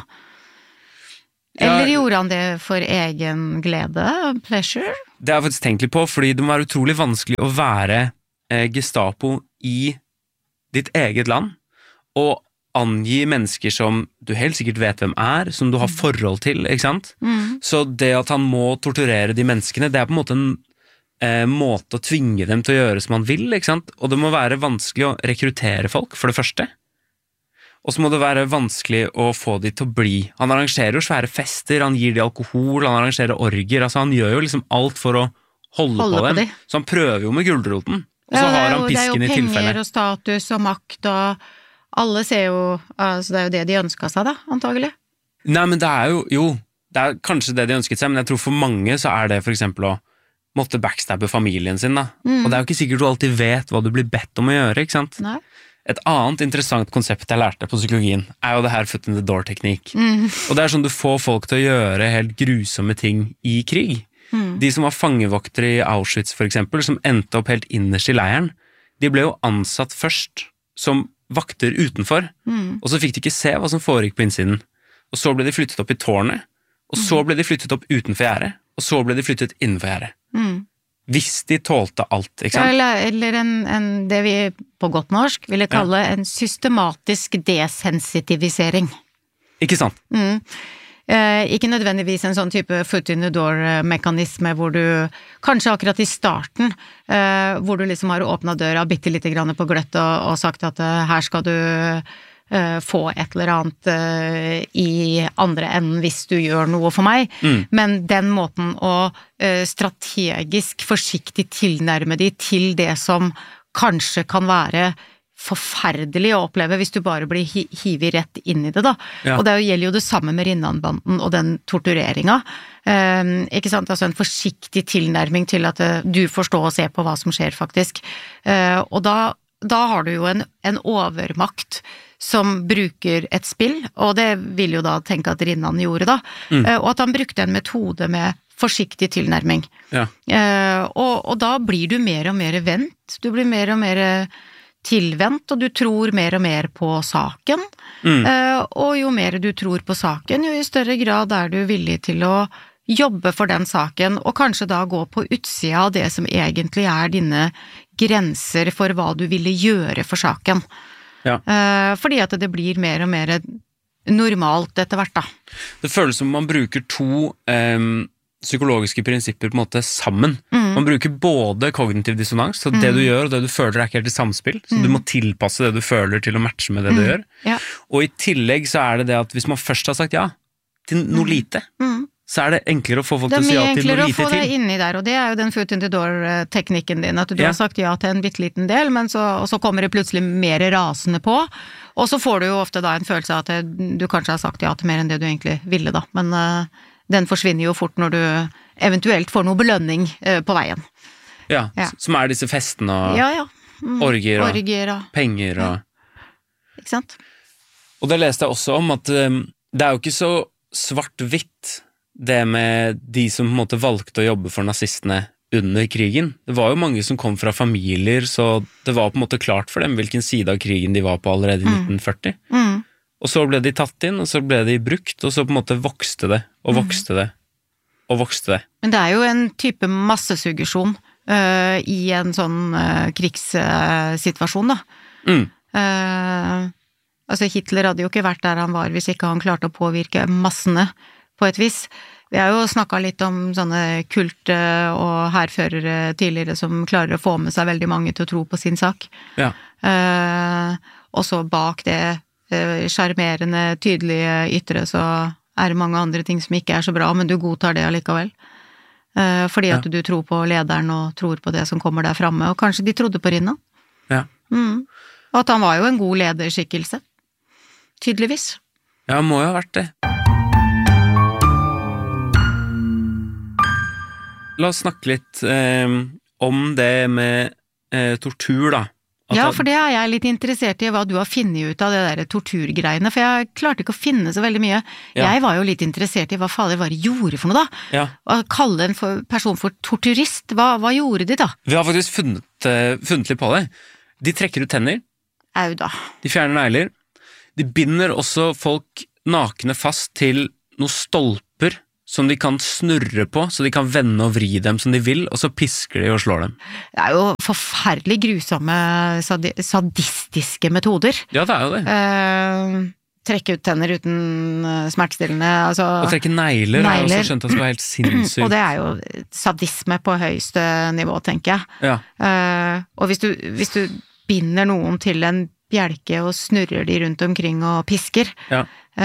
Speaker 2: Eller ja, gjorde han det for egen glede, pleasure?
Speaker 1: Det har jeg faktisk tenkt litt på, fordi det må være utrolig vanskelig å være eh, Gestapo i ditt eget land, og angi mennesker som du helt sikkert vet hvem er, som du har forhold til, ikke sant? Mm. Så det at han må torturere de menneskene, det er på en måte en Eh, måte å tvinge dem til å gjøre som han vil, ikke sant? Og det må være vanskelig å rekruttere folk, for det første. Og så må det være vanskelig å få de til å bli. Han arrangerer jo svære fester, han gir de alkohol, han arrangerer orger, altså han gjør jo liksom alt for å holde, holde på, på dem. De. Så han prøver jo med gullroten, og så ja, har han pisken i tilfelle. Det er jo penger
Speaker 2: og status og makt, og alle ser jo, altså det er jo det de ønsket seg da, antagelig.
Speaker 1: Nei, men det er jo, jo, det er kanskje det de ønsket seg, men jeg tror for mange så er det for eksempel å måtte backstabbe familien sin da. Mm. Og det er jo ikke sikkert du alltid vet hva du blir bedt om å gjøre, ikke sant?
Speaker 2: Nei.
Speaker 1: Et annet interessant konsept jeg lærte på psykologien er jo det her foot in the door-teknikk. Mm. Og det er sånn du får folk til å gjøre helt grusomme ting i krig. Mm. De som var fangevoktere i Auschwitz for eksempel, som endte opp helt innerst i leiren, de ble jo ansatt først som vakter utenfor, mm. og så fikk de ikke se hva som foregikk på innsiden. Og så ble de flyttet opp i tårnet, og så ble de flyttet opp utenfor gjerdet, og så ble de flyttet innenfor gjerdet. Mm. Hvis de tålte alt, ikke sant?
Speaker 2: Ja, eller en, en, det vi på godt norsk ville kalle ja. En systematisk desensitivisering.
Speaker 1: Ikke sant?
Speaker 2: Mm. Eh, ikke nødvendigvis en sånn type foot in the door-mekanisme hvor du, kanskje akkurat i starten, eh, hvor du liksom har åpnet døra bitte litt grann på gløtt og, og sagt at eh, her skal du Uh, få et eller annet uh, i andre enden hvis du gjør noe for meg, mm. men den måten å uh, strategisk forsiktig tilnærme de til det som kanskje kan være forferdelig å oppleve hvis du bare blir hi hivet rett inn i det da.
Speaker 1: Ja.
Speaker 2: Og det gjelder jo det samme med Rinnan-banden og den tortureringen. Um, ikke sant? Altså en forsiktig tilnærming til at uh, du får stå og se på hva som skjer faktisk. Uh, og da, da har du jo en, en overmakt som bruker et spill, og det vil jo da tenke at Rinnan gjorde da, mm. uh, og at han brukte en metode med forsiktig tilnærming. Ja. Uh, og, og da blir du mer og mer vendt, du blir mer og mer tilvendt, og du tror mer og mer på saken, mm. uh, og jo mer du tror på saken, jo i større grad er du villig til å jobbe for den saken, og kanskje da gå på utsida av det som egentlig er dine grenser for hva du ville gjøre for saken. Ja. Uh, fordi at det blir mer og mer normalt etter hvert da.
Speaker 1: Det føles som man bruker to um, psykologiske prinsipper på en måte sammen. Mm. Man bruker både kognitiv dissonans, så det mm. du gjør og det du føler er ikke helt i samspill, så mm. du må tilpasse det du føler til å matche med det du mm. gjør. Ja. Og i tillegg så er det det at hvis man først har sagt ja til noe mm. lite, mm. så er det enklere å få folk til å si ja til noe lite til. Det er mye enklere å få det inni der, og det er jo den foot in the door-teknikken din, at du ja. har sagt ja til en bitteliten del, men så, og så kommer det plutselig mer rasende på, og så får du jo ofte da en følelse av at du kanskje har sagt ja til mer enn det du egentlig ville da, men uh, den forsvinner jo fort når du eventuelt får noe belønning uh, på veien. Ja, ja, som er disse festene og ja, ja. Mm. Orgier, og orgier og penger og... Ja.
Speaker 2: Ikke sant?
Speaker 1: Og det leste jeg også om at um, det er jo ikke så svart-hvitt det med de som på en måte valgte å jobbe for nazistene under krigen. Det var jo mange som kom fra familier, så det var på en måte klart for dem hvilken side av krigen de var på allerede i mm. nitten førti. Mm. Og så ble de tatt inn, og så ble de brukt, og så på en måte vokste det, og vokste det, og vokste det.
Speaker 2: Men det er jo en type massesuggesjon uh, i en sånn uh, krigssituasjon, uh, da. Mm. Uh, altså Hitler hadde jo ikke vært der han var hvis ikke han klarte å påvirke massene på et vis. Vi har jo snakket litt om sånne kult- og hærførere tidligere som klarer å få med seg veldig mange til å tro på sin sak. Ja. Uh, og så bak det charmerende, tydelige ytre, så er det mange andre ting som ikke er så bra, men du godtar det allikevel. Uh, fordi at ja. du tror på lederen og tror på det som kommer der fremme, og kanskje de trodde på Rinnan. Ja. Mm. Og at han var jo en god lederskikkelse. Tydeligvis.
Speaker 1: Ja, han må jo ha vært det. La oss snakke litt eh, om det med eh, tortur da. At
Speaker 2: ja, for det er jeg litt interessert i hva du har funnet ut av det der torturgreiene, for jeg klarte ikke å finne så veldig mye. Ja. Jeg var jo litt interessert i hva fader var det gjorde for noe da. Ja. Å kalle en for, person for torturist, hva, hva gjorde de da?
Speaker 1: Vi har faktisk funnet, uh, funnet litt på det. De trekker ut tenner.
Speaker 2: Au da.
Speaker 1: De fjerner negler. De binder også folk nakne fast til noen stolper som de kan snurre på, så de kan vende og vri dem som de vil, og så pisker de og slår dem.
Speaker 2: Det er jo forferdelig grusomme sadi sadistiske metoder.
Speaker 1: Ja, det er jo det.
Speaker 2: Eh, trekke ut tenner uten smertestillende, altså...
Speaker 1: Og trekke negler, negler. Har jeg også skjønt at det var helt sinnssykt.
Speaker 2: Og det er jo sadisme på høyeste nivå, tenker jeg. Ja. Eh, og hvis du, hvis du binder noen til en bjelke og snurrer de rundt omkring og pisker, ja.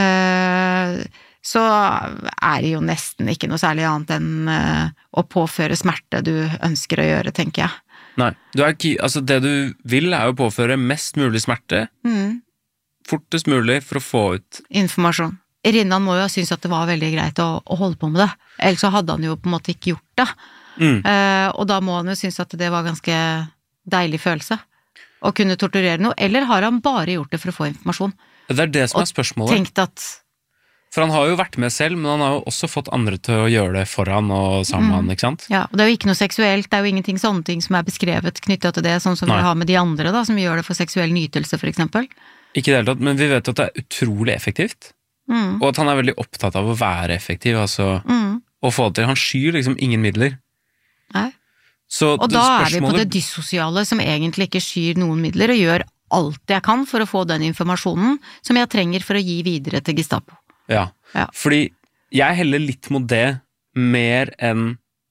Speaker 2: eh, så er det jo nesten ikke noe særlig annet enn uh, å påføre smerte du ønsker å gjøre, tenker jeg.
Speaker 1: Nei, du er ikke, altså det du vil er jo å påføre mest mulig smerte, mm. fortest mulig for å få ut
Speaker 2: informasjon. Rinnan må jo ha syntes at det var veldig greit å, å holde på med det, ellers så hadde han jo på en måte ikke gjort det. Mm. Uh, og da må han jo synes at det var ganske deilig følelse å kunne torturere noe, eller har han bare gjort det for å få informasjon?
Speaker 1: Det er det som er spørsmålet.
Speaker 2: Og tenkt at
Speaker 1: For han har jo vært med selv, men han har jo også fått andre til å gjøre det for han og sammen, mm. ikke sant?
Speaker 2: Ja, og det er jo ikke noe seksuelt, det er jo ingenting sånne ting som er beskrevet knyttet til det, sånn som Nei. Vi har med de andre da, som gjør det for seksuell nytelse, for eksempel.
Speaker 1: Ikke det hele tatt, men vi vet at det er utrolig effektivt, mm. og at han er veldig opptatt av å være effektiv, altså, mm. og få det til. Han skyr liksom ingen midler.
Speaker 2: Nei.
Speaker 1: Så
Speaker 2: og da spørsmålet... er vi på det dyssosiale, som egentlig ikke skyr noen midler, og gjør alt jeg kan for å få den informasjonen som jeg trenger for å gi videre til Gestapo.
Speaker 1: Ja, ja, fordi jeg heller litt mot det mer enn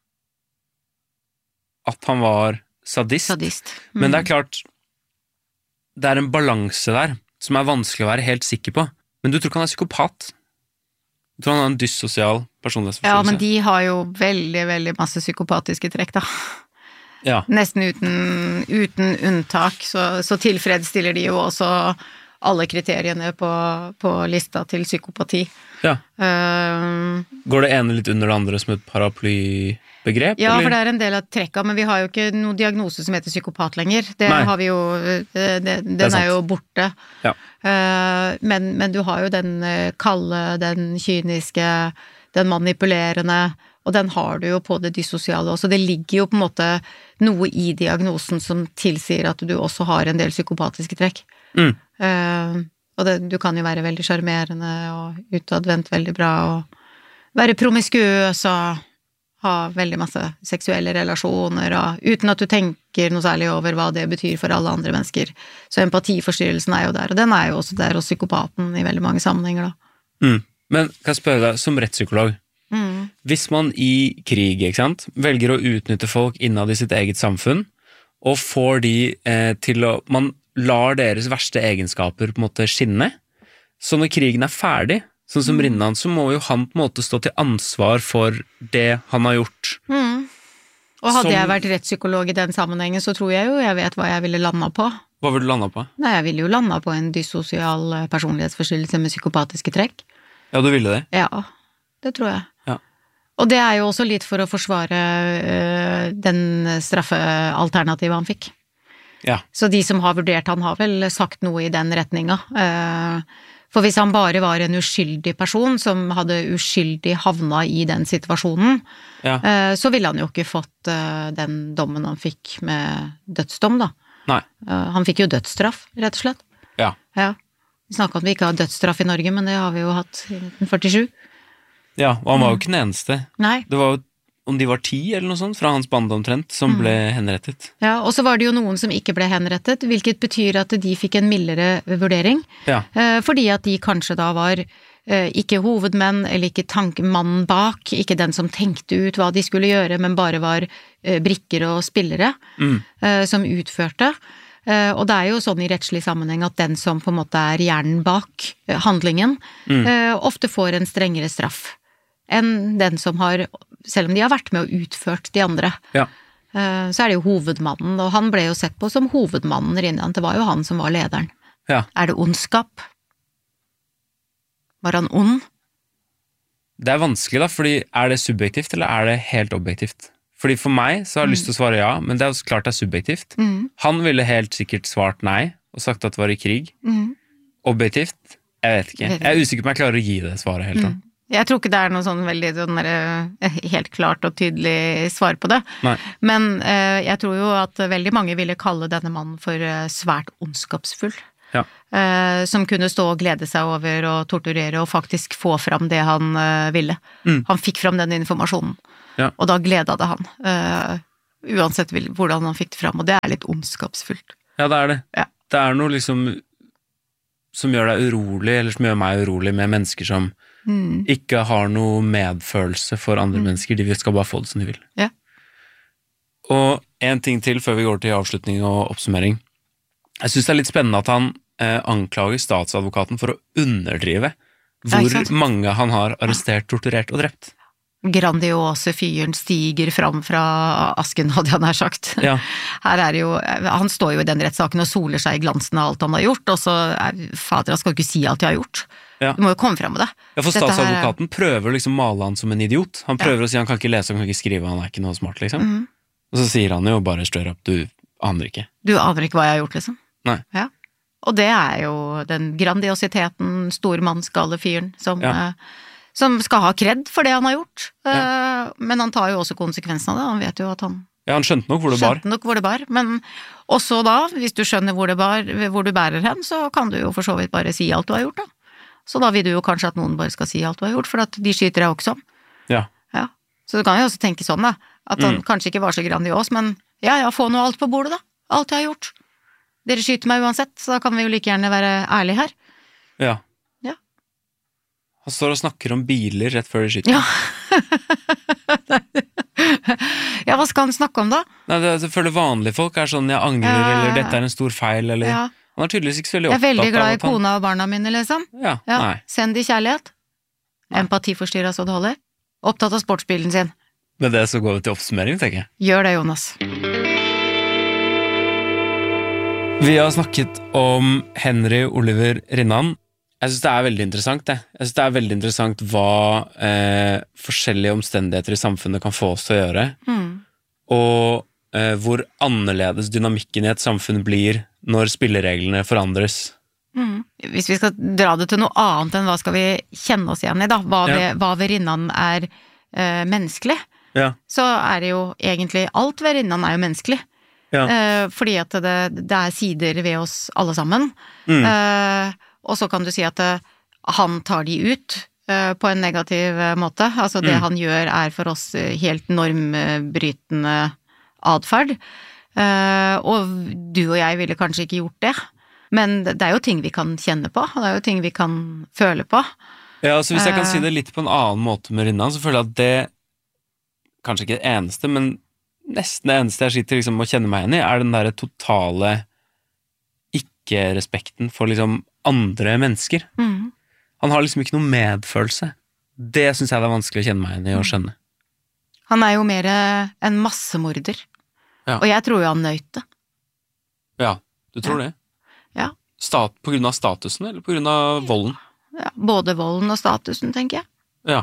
Speaker 1: at han var sadist.
Speaker 2: sadist. Mm.
Speaker 1: Men det er klart, det er en balanse der som er vanskelig å være helt sikker på. Men du tror ikke han er psykopat? Du tror han har en dyssosial personlighetsforståelse?
Speaker 2: Ja, men de har jo veldig, veldig masse psykopatiske trekk da.
Speaker 1: Ja.
Speaker 2: Nesten uten, uten unntak, så, så tilfredsstiller de jo også alle kriteriene på, på lista til psykopati.
Speaker 1: Ja.
Speaker 2: Uh,
Speaker 1: Går det ene litt under det andre som et paraplybegrep?
Speaker 2: ja,
Speaker 1: eller?
Speaker 2: for det er en del av trekka, men vi har jo ikke noen diagnose som heter psykopat lenger. Det
Speaker 1: Nei.
Speaker 2: har vi jo, det, det, den
Speaker 1: er
Speaker 2: er, jo borte.
Speaker 1: Ja.
Speaker 2: Uh, men, men du har jo den kalde, den kyniske, den manipulerende, og den har du jo på det dysosiale også. Det ligger jo på en måte noe i diagnosen som tilsier at du også har en del psykopatiske trekk.
Speaker 1: Mm.
Speaker 2: Uh, og det, du kan jo være veldig sjarmerende og utadvendt veldig bra, og være promiskuøs og ha veldig masse seksuelle relasjoner, og uten at du tenker noe særlig over hva det betyr for alle andre mennesker. Så empatiforstyrrelsen er jo der, og den er jo også der hos psykopaten i veldig mange sammenhenger da.
Speaker 1: Mm. Men kan jeg spørre deg, som rettspsykolog,
Speaker 2: Mm.
Speaker 1: hvis man i krig, ikke sant, velger å utnytte folk innad i sitt eget samfunn, og får de eh, til å, man lar deres verste egenskaper på en måte skinne, så når krigen er ferdig, sånn som Rinnan, så må jo han på en måte stå til ansvar for det han har gjort.
Speaker 2: Mm. Og hadde
Speaker 1: Som-
Speaker 2: jeg vært rettspsykolog i den sammenhengen, så tror jeg jo jeg vet hva jeg ville landa på.
Speaker 1: Hva vil du lande på?
Speaker 2: Nei, jeg ville jo landa på en dysosial personlighetsforstyrrelse med psykopatiske trekk.
Speaker 1: Ja, du ville det.
Speaker 2: Ja, det tror jeg.
Speaker 1: Ja.
Speaker 2: Og det er jo også litt for å forsvare øh, den straffealternativet han fikk.
Speaker 1: Ja.
Speaker 2: Så de som har vurdert han har vel sagt noe i den retninga. For hvis han bare var en uskyldig person som hadde uskyldig havna i den situasjonen,
Speaker 1: Ja.
Speaker 2: så ville han jo ikke fått den dommen han fikk med dødsdom da.
Speaker 1: Nei.
Speaker 2: Han fikk jo dødsstraff, rett og slett.
Speaker 1: Ja.
Speaker 2: Ja. Vi snakket om at vi ikke har dødsstraff i Norge, men det har vi jo hatt i nitten førtisju.
Speaker 1: Ja, og han var jo ikke den eneste.
Speaker 2: Nei.
Speaker 1: Det var jo, om de var ti eller noe sånt, fra hans bande omtrent, som ble henrettet.
Speaker 2: Ja, og så var det jo noen som ikke ble henrettet, hvilket betyr at de fikk en mildere vurdering,
Speaker 1: Ja.
Speaker 2: eh, fordi at de kanskje da var eh, ikke hovedmenn, eller ikke tankemannen bak, ikke den som tenkte ut hva de skulle gjøre, men bare var eh, brikker og spillere
Speaker 1: Mm.
Speaker 2: eh, som utførte. Eh, og det er jo sånn i rettslig sammenheng at den som på en måte er hjernen bak eh, handlingen,
Speaker 1: Mm.
Speaker 2: eh, ofte får en strengere straff enn den som har, selv om de har vært med og utført de andre.
Speaker 1: Ja.
Speaker 2: Eh, Så er det jo hovedmannen, og han ble jo sett på som hovedmannen Rinnan. Det var jo han som var lederen.
Speaker 1: Ja.
Speaker 2: Er det ondskap? Var han ond?
Speaker 1: Det er vanskelig da, fordi er det subjektivt, eller er det helt objektivt? Fordi for meg så har jeg lyst til å svare ja, men det er jo klart det er subjektivt.
Speaker 2: Mm.
Speaker 1: Han ville helt sikkert svart nei, og sagt at det var i krig.
Speaker 2: Mm.
Speaker 1: Objektivt? Jeg vet ikke.
Speaker 2: Jeg vet ikke.
Speaker 1: Jeg er usikker på om jeg klarer å gi det svaret helt.
Speaker 2: Mm. Jeg tror ikke det er noe sånn veldig sånn der, eh, helt klart og tydelig svar på det.
Speaker 1: Nei.
Speaker 2: Men eh, jeg tror jo at veldig mange ville kalle denne mannen for eh, svært ondskapsfull.
Speaker 1: Ja.
Speaker 2: Eh, som kunne stå og glede seg over og torturere og faktisk få fram det han eh, ville.
Speaker 1: Mm.
Speaker 2: Han fikk fram den informasjonen,
Speaker 1: Ja.
Speaker 2: og da gleda det han. Eh, uansett vil, hvordan han fikk det fram, og det er litt ondskapsfullt.
Speaker 1: Ja, det er det.
Speaker 2: Ja.
Speaker 1: Det er noe liksom som gjør deg urolig, eller som gjør meg urolig med mennesker som
Speaker 2: Mm.
Speaker 1: ikke har noe medfølelse for andre mennesker, de skal bare få det som de vil.
Speaker 2: Ja.
Speaker 1: Og en ting til før vi går til avslutning og oppsummering. Jeg synes det er litt spennende at han eh, anklager statsadvokaten for å underdrive
Speaker 2: Ja,
Speaker 1: hvor
Speaker 2: ikke sant?
Speaker 1: mange han har arrestert, torturert og drept.
Speaker 2: Grandiose fyren stiger fram fra asken, hadde jeg nær sagt.
Speaker 1: Ja.
Speaker 2: Her er det jo, han står jo i den rettssaken og soler seg i glansen av alt han har gjort, og så er, fader, han skal jo ikke si alt jeg har gjort.
Speaker 1: Ja.
Speaker 2: Du må jo komme frem med det.
Speaker 1: Ja, for
Speaker 2: Dette her er-
Speaker 1: statsadvokaten prøver liksom å male han som en idiot. Han prøver å si han kan ikke lese, han kan ikke skrive, han er ikke noe smart, liksom.
Speaker 2: Mhm.
Speaker 1: Og så sier han jo bare stør opp, du aner ikke.
Speaker 2: Du aner ikke hva jeg har gjort, liksom.
Speaker 1: Nei.
Speaker 2: Ja. Og det er jo den grandiositeten, stormannsgale fyren, som,
Speaker 1: Ja.
Speaker 2: eh, som skal ha kred for det han har gjort. Eh, Men han tar jo også konsekvensen av det, han vet jo at han
Speaker 1: Ja, han skjønte nok hvor det bar.
Speaker 2: skjønte nok hvor det bar, men også da, hvis du skjønner hvor, det bar, hvor du bærer hen, så kan du jo for så vidt bare si alt du har gjort, da. Så da vil du jo kanskje at noen bare skal si alt du har gjort, for at de skyter deg også om.
Speaker 1: Ja.
Speaker 2: Ja. Så du kan jo også tenke sånn, da, at han
Speaker 1: Mm.
Speaker 2: kanskje ikke var så grandios, men ja, ja, få nå alt på bordet, da. Alt jeg har gjort. Dere skyter meg uansett, så da kan vi jo like gjerne være ærlige her.
Speaker 1: Ja.
Speaker 2: Ja.
Speaker 1: Han står og snakker om biler rett før de skyter.
Speaker 2: Ja. Ja, hva skal han snakke om da?
Speaker 1: Nei, det, jeg føler vanlige folk er sånn, jeg angrer,
Speaker 2: Ja.
Speaker 1: eller dette er en stor feil, eller...
Speaker 2: Ja.
Speaker 1: Han er tydeligvis ikke så veldig
Speaker 2: Jeg er
Speaker 1: opptatt
Speaker 2: veldig glad i
Speaker 1: av at han...
Speaker 2: kona og barna mine, liksom.
Speaker 1: Ja,
Speaker 2: Ja.
Speaker 1: nei.
Speaker 2: Send de kjærlighet. Empatiforstyrra så det holder. Opptatt av sportsbilen sin.
Speaker 1: Med det så går vi til oppsummering, tenker jeg.
Speaker 2: Gjør det, Jonas.
Speaker 1: Vi har snakket om Henry Oliver Rinnan. Jeg synes det er veldig interessant det. Jeg synes det er veldig interessant hva eh, forskjellige omstendigheter i samfunnet kan få oss til å gjøre.
Speaker 2: Mm.
Speaker 1: Og eh, hvor annerledes dynamikken i et samfunn blir når spillereglene forandres.
Speaker 2: Mm. Hvis vi skal dra det til noe annet enn hva skal vi kjenne oss igjen i da, hva,
Speaker 1: Ja.
Speaker 2: ved, hva ved Rinnan er eh, menneskelig,
Speaker 1: Ja,
Speaker 2: så er det jo egentlig alt ved Rinnan er jo menneskelig.
Speaker 1: ja,
Speaker 2: Eh, fordi at det, det er sider ved oss alle sammen.
Speaker 1: Mm.
Speaker 2: Eh, og så kan du si at eh, han tar de ut eh, på en negativ eh, måte. Altså det
Speaker 1: Mm.
Speaker 2: han gjør er for oss eh, helt normbrytende adferd. Eh, og du og jeg ville kanskje ikke gjort det. Men det det er jo ting vi kan kjenne på, og det er jo ting vi kan føle på.
Speaker 1: ja, så hvis jeg kan
Speaker 2: Eh.
Speaker 1: si det litt på en annen måte med Rinnan, så føler jeg at det, kanskje ikke det eneste, men nesten det eneste jeg sitter liksom å kjenne meg igjen i, er den der totale ikke-respekten for liksom andre mennesker.
Speaker 2: Mm.
Speaker 1: Han har liksom ikke noe medfølelse. Det synes jeg det er vanskelig å kjenne meg igjen i og skjønne.
Speaker 2: Han er jo mer en massemorder.
Speaker 1: Ja.
Speaker 2: Og jeg tror jo han nøyt det.
Speaker 1: Ja, du tror det?
Speaker 2: Ja.
Speaker 1: Stat, på grunn av statusen, eller på grunn av volden?
Speaker 2: Ja, både volden og statusen, tenker jeg.
Speaker 1: Ja.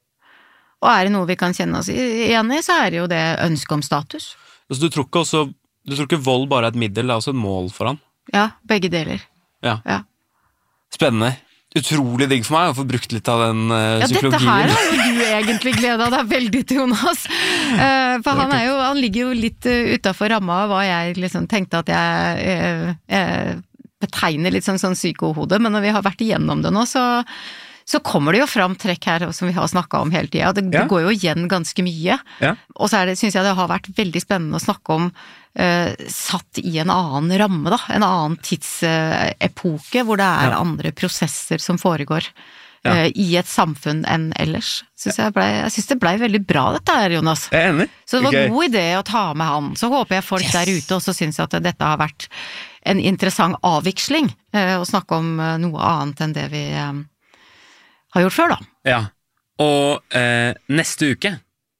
Speaker 2: Og er det noe vi kan kjenne oss i- igjen i, så er det jo det ønsket om status.
Speaker 1: Så du tror ikke også, du tror ikke vold bare er et middel, det er også et mål for han?
Speaker 2: Ja, begge deler.
Speaker 1: Ja.
Speaker 2: Ja.
Speaker 1: Spennende. Utrolig digg for meg å få brukt litt av den uh,
Speaker 2: Ja, dette
Speaker 1: psykologien.
Speaker 2: her har jo du egentlig gledet deg veldig til, Jonas. Eh, for han, er jo, han ligger jo litt uh, utenfor ramma av hva jeg liksom tenkte at jeg eh, eh, betegner litt sånn, sånn psykohode, men når vi har vært igjennom det nå, så, så kommer det jo fram trekk her som vi har snakket om hele tiden. Det,
Speaker 1: Ja.
Speaker 2: det går jo igjen ganske mye.
Speaker 1: Ja.
Speaker 2: Og så er det, synes jeg det har vært veldig spennende å snakke om eh, satt i en annen ramme da, en annen tidsepoke, hvor det er
Speaker 1: Ja.
Speaker 2: andre prosesser som foregår
Speaker 1: Ja.
Speaker 2: eh, i et samfunn enn ellers. Synes jeg, ble, jeg synes det ble veldig bra dette her, Jonas.
Speaker 1: Jeg er enig.
Speaker 2: Så det var
Speaker 1: Ok.
Speaker 2: god idé å ta med han. Så håper jeg folk
Speaker 1: Yes.
Speaker 2: der ute også synes at dette har vært en interessant avviksling, eh, å snakke om eh, noe annet enn det vi eh, har gjort før da.
Speaker 1: Ja. Og eh, neste uke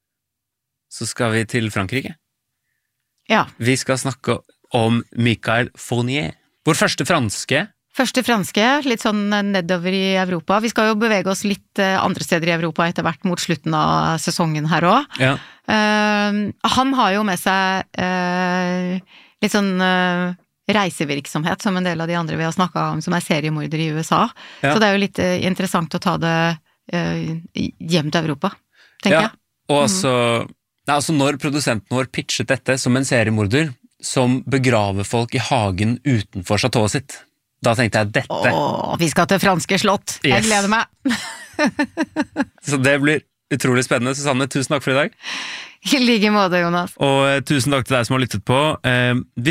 Speaker 1: så skal vi til Frankrike.
Speaker 2: Ja,
Speaker 1: Vi skal snakke om Michael Fournier. Vår første franske.
Speaker 2: første franske, litt sånn nedover i Europa. Vi skal jo bevege oss litt eh, andre steder i Europa etter hvert mot slutten av sesongen her også.
Speaker 1: Ja.
Speaker 2: Eh, han har jo med seg eh, litt sånn eh, reisevirksomhet som en del av de andre vi har snakket om, som er seriemorder i U S A.
Speaker 1: Ja.
Speaker 2: Så det er jo litt eh, interessant å ta det eh, hjem til Europa, tenker
Speaker 1: Ja.
Speaker 2: jeg.
Speaker 1: Og altså, nei, altså når produsenten vår pitchet dette som en seriemorder som begraver folk i hagen utenfor chateauet sitt, da tenkte jeg dette.
Speaker 2: Åh, vi skal til franske slott. Jeg
Speaker 1: Yes.
Speaker 2: gleder meg.
Speaker 1: Så det blir utrolig spennende. Susanne, tusen takk for i dag.
Speaker 2: I like måte, Jonas.
Speaker 1: Og eh, tusen takk til deg som har lyttet på. Eh,